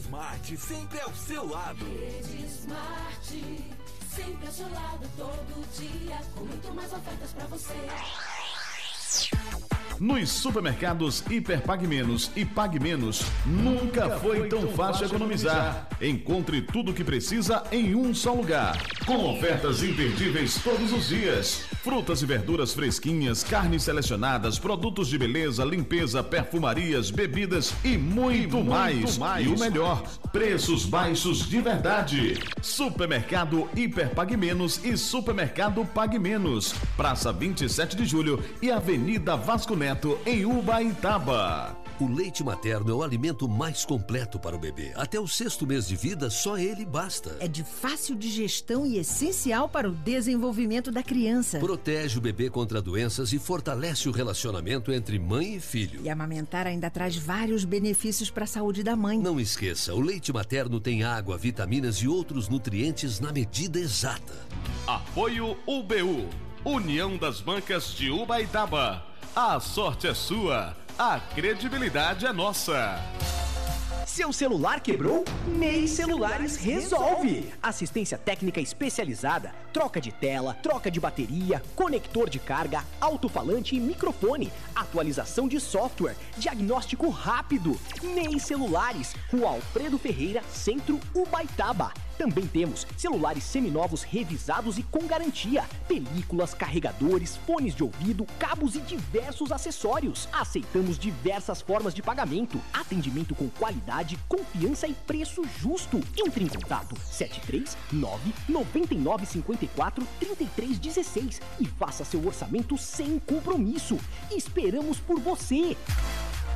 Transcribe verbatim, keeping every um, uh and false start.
Smart, sempre ao seu lado. Rede Smart, sempre ao seu lado, todo dia, com muito mais ofertas pra você. Nos supermercados Hiper Pague Menos e Pague Menos, nunca foi tão fácil economizar. Encontre tudo o que precisa em um só lugar, com ofertas imperdíveis todos os dias. Frutas e verduras fresquinhas, carnes selecionadas, produtos de beleza, limpeza, perfumarias, bebidas e muito, e muito mais. mais. E o melhor, preços baixos de verdade. Supermercado Hiper Pague Menos e Supermercado Pague Menos. Praça vinte e sete de julho e Avenida Vasco Neto, em Ubaitaba. O leite materno é o alimento mais completo para o bebê. Até o sexto mês de vida, só ele basta. É de fácil digestão e essencial para o desenvolvimento da criança. Protege o bebê contra doenças e fortalece o relacionamento entre mãe e filho. E amamentar ainda traz vários benefícios para a saúde da mãe. Não esqueça, o leite materno tem água, vitaminas e outros nutrientes na medida exata. Apoio U B U, União das Bancas de Ubaitaba. A sorte é sua, a credibilidade é nossa. Seu celular quebrou? Ney Celulares resolve! Assistência técnica especializada, troca de tela, troca de bateria, conector de carga, alto-falante e microfone, atualização de software, diagnóstico rápido. Ney Celulares, Rua Alfredo Ferreira, Centro, Ubaitaba. Também temos celulares seminovos revisados e com garantia, películas, carregadores, fones de ouvido, cabos e diversos acessórios. Aceitamos diversas formas de pagamento, atendimento com qualidade, confiança e preço justo. Entre em contato sete três nove nove nove cinco quatro três três um seis e faça seu orçamento sem compromisso. Esperamos por você!